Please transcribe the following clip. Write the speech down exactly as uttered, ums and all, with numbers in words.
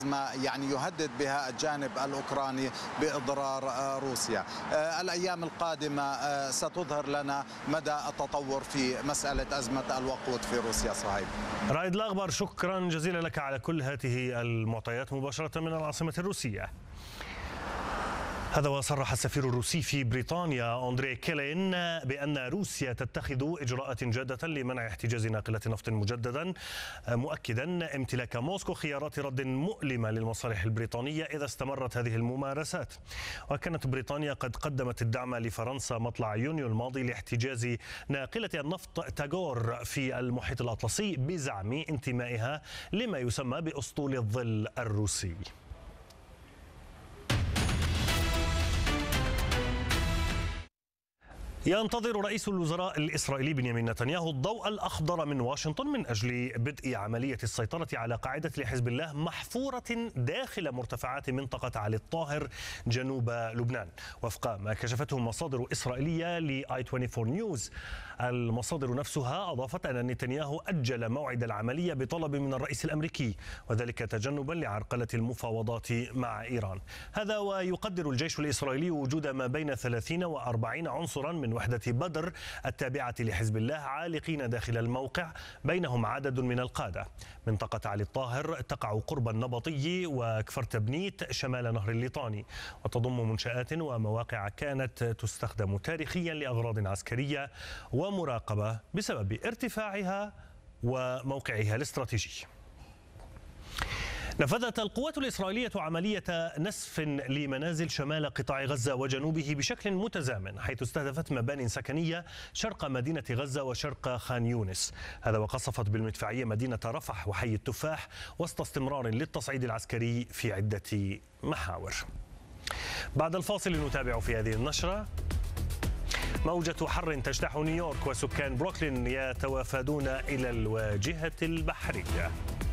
ما يعني يهدد بها الجانب الأوكراني بإضرار روسيا. الأيام القادمة ستظهر لنا مدى التطور في مسألة أزمة الوقود في روسيا. صهيب. رائد الأخبار، شكرا جزيلا لك على كل هذه المعطيات مباشرة من العاصمة الروسية. هذا وصرح السفير الروسي في بريطانيا أندري كيلين بأن روسيا تتخذ إجراءات جادة لمنع احتجاز ناقلة نفط مجددا، مؤكدا امتلاك موسكو خيارات رد مؤلمة للمصالح البريطانية إذا استمرت هذه الممارسات. وكانت بريطانيا قد قدمت الدعم لفرنسا مطلع يونيو الماضي لاحتجاز ناقلة النفط تاغور في المحيط الأطلسي بزعم انتمائها لما يسمى بأسطول الظل الروسي. ينتظر رئيس الوزراء الإسرائيلي بنيامين نتنياهو الضوء الأخضر من واشنطن من أجل بدء عملية السيطرة على قاعدة لحزب الله محفورة داخل مرتفعات منطقة علي الطاهر جنوب لبنان، وفق ما كشفته مصادر إسرائيلية ل آي أربعة وعشرين نيوز. المصادر نفسها أضافت أن نتنياهو أجل موعد العملية بطلب من الرئيس الأمريكي، وذلك تجنبا لعرقلة المفاوضات مع إيران. هذا ويقدر الجيش الإسرائيلي وجود ما بين ثلاثين وأربعين عنصرا من وحدة بدر التابعة لحزب الله عالقين داخل الموقع، بينهم عدد من القادة. منطقة علي الطاهر تقع قرب النبطي وكفر تبنيت شمال نهر الليطاني، وتضم منشآت ومواقع كانت تستخدم تاريخيا لأغراض عسكرية ومراقبة بسبب ارتفاعها وموقعها الاستراتيجي. نفذت القوات الإسرائيلية عملية نسف لمنازل شمال قطاع غزة وجنوبه بشكل متزامن، حيث استهدفت مبانٍ سكنية شرق مدينة غزة وشرق خان يونس. هذا وقصفت بالمدفعية مدينة رفح وحي التفاح وسط استمرار للتصعيد العسكري في عدة محاور. بعد الفاصل نتابع في هذه النشرة. موجة حر تجتاح نيويورك وسكان بروكلين يتوافدون إلى الواجهة البحرية.